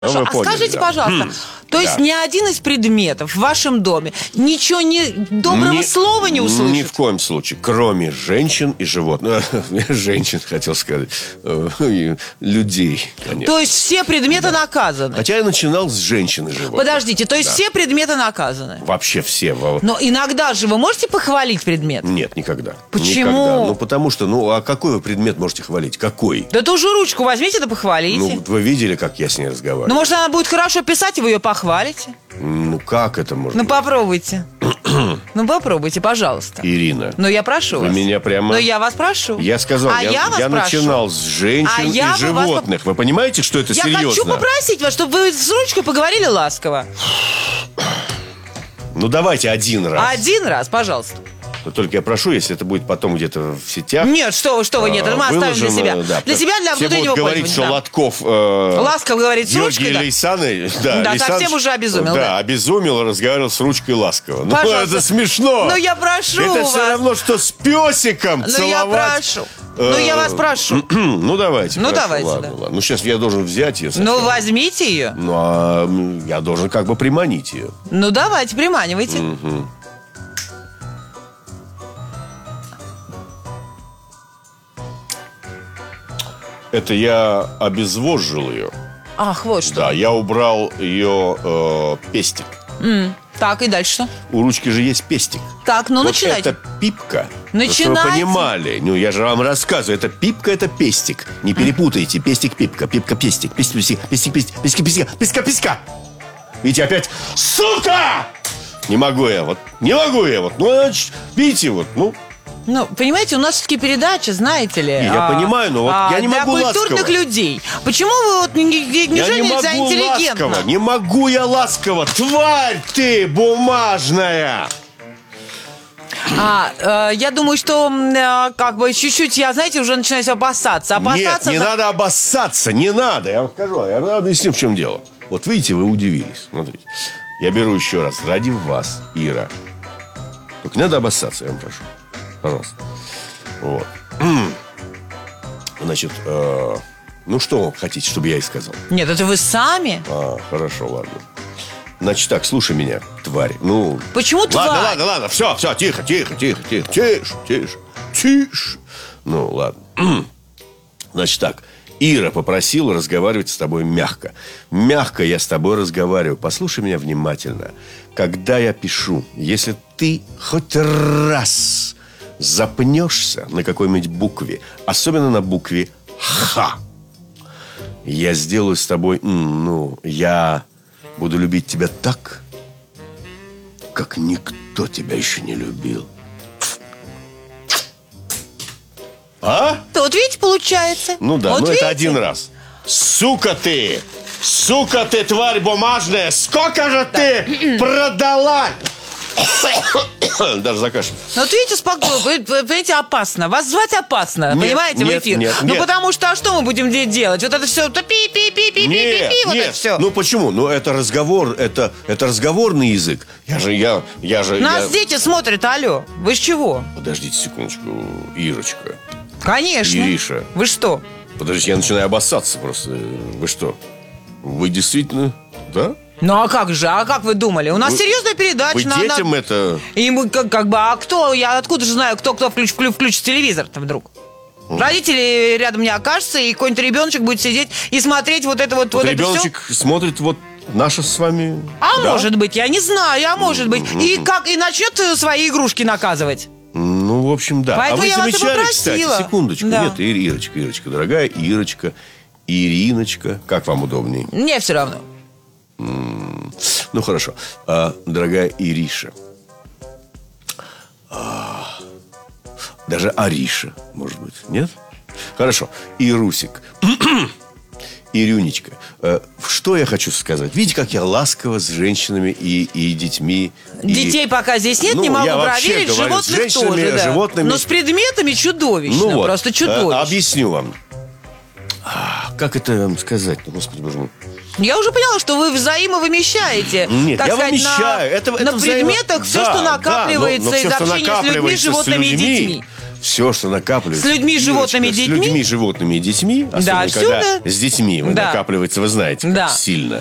Хорошо, скажите, пожалуйста, то есть ни один из предметов в вашем доме ничего доброго слова не услышит? Ни в коем случае, кроме женщин и животных. Женщин, хотел сказать. И людей, конечно. То есть все предметы наказаны? Хотя я начинал с женщин и животных. Подождите, то есть все предметы наказаны? Вообще все. Но иногда же вы можете похвалить предмет? Нет, никогда. Почему? Никогда. Ну, потому что, а какой вы предмет можете хвалить? Какой? Да ту же ручку возьмите да похвалите. Ну, вы видели, как я с ней разговариваю? Ну, может, она будет хорошо писать, и вы ее похвалите? Ну, как это можно? Ну, попробуйте. Ну, попробуйте, пожалуйста. Ирина. Ну, я прошу вас. Вы меня прямо... Ну, я вас прошу. Я сказал, я начинал с женщин и животных. Вы понимаете, что это серьезно? Я хочу попросить вас, чтобы вы с ручкой поговорили ласково. Ну, давайте один раз. Один раз, пожалуйста. Но только я прошу, если это будет потом где-то в сетях. Нет, что вы, нет, это мы оставим для себя. Да, для себя, для внутреннего пользования. Все будут говорить, что Лотков... Ласков говорит с ручкой, да, совсем уже обезумел. Да, обезумел, разговаривал с ручкой Ласково. Ну, пожалуйста. это смешно. Ну, я прошу это вас. все равно, что с песиком целовать. Ну, я прошу. Ну, я вас прошу. Ну, давайте. Ну, давайте, ладно. Ну, сейчас я должен взять ее. Ну, возьмите ее. Ну, а я должен как бы приманить ее. Ну, давайте, приманивайте. Угу. Это я обезвожил ее. Ах, вот что. Да, я убрал ее пестик. Так, и дальше что? У ручки же есть пестик. Так, ну вот начинайте. Это пипка. Начинайте. Чтобы вы понимали. Ну, я же вам рассказываю. Это пипка, это пестик. Не перепутайте. Пестик, пипка. Пипка, пестик. Пестик, пестик, пестик, пестик, пестик, пестик, песка, песка. Видите, опять. Сука! Не могу я. Вот. Ну, видите, вот. Ну, понимаете, у нас все-таки передача, знаете ли. Я понимаю, но вот я не могу ласково. Для культурных людей. Почему вы вот неужели нельзя интеллигентно? Ласково, не могу я ласково. Тварь ты бумажная! Я думаю, что как бы чуть-чуть я, знаете, уже начинаю опасаться. Нет, не надо обоссаться, не надо. Я вам скажу, я объясню, в чем дело. Вот видите, вы удивились. Смотрите. Я беру еще раз ради вас, Ира. Только не надо обоссаться, я вам прошу. Пожалуйста. Вот. Значит, ну что вы хотите, чтобы я и сказал? Нет, это вы сами. Хорошо, ладно. Значит так, слушай меня, тварь. Ну. Почему тварь? Ладно, все, тихо. Тише. Ну, ладно. Значит так, Ира попросила разговаривать с тобой мягко. Мягко я с тобой разговариваю. Послушай меня внимательно. Когда я пишу, если ты хоть раз запнешься на какой-нибудь букве, особенно на букве «Х», я сделаю с тобой, я буду любить тебя так, как никто тебя еще не любил. Вот видите, получается. Ну да, вот но видите? Это один раз. Сука ты, тварь бумажная, сколько же ты продала? Даже закашлял. Ну, вот видите, спокойно, вы понимаете, опасно. Вас звать опасно, понимаете, в эфир. Нет. Потому что, что мы будем делать? Вот это все, пи-пи-пи-пи-пи-пи-пи, вот это все. Ну, почему? Ну, это разговор, это разговорный язык. Нас дети смотрят, алло. Вы с чего? Подождите секундочку, Ирочка. Конечно. Ириша. Вы что? Подождите, я начинаю обоссаться просто. Вы что? Вы действительно, да? Ну, а как же? А как вы думали? У нас серьезная передача. Вы детям это... И мы как бы, а кто? Я откуда же знаю, кто включит телевизор-то вдруг? Родители рядом не окажутся, и какой-нибудь ребеночек будет сидеть и смотреть вот это вот ребеночек смотрит вот наше с вами... Да? Может быть, я не знаю, может быть. И начнет свои игрушки наказывать. Ну, в общем, да. Поэтому а вы я замечали, вас кстати, секундочку. Да. Нет, Ирочка, дорогая Ирочка, Ириночка. Как вам удобнее? Мне все равно. Ну, хорошо. Дорогая Ириша. Даже Ариша, может быть. Нет? Хорошо. Ирусик. Ирюнечка. Что я хочу сказать? Видите, как я ласково с женщинами и детьми. Детей пока здесь нет, не могу проверить. Животных тоже, да. Животными. Но с предметами чудовищно. Просто чудовищно. Объясню вам. Как это вам сказать? Господи, боже мой. Я уже поняла, что вы взаимовымещаете. Нет, так я сказать, вымещаю. на предметах все, что накапливается из общения с людьми, животными и детьми. Все, что накапливается. С людьми, животными, Ирочка, детьми? С людьми, животными и детьми. Особенно, Да, когда всюду. с детьми Да. накапливается, вы знаете, как Да. сильно.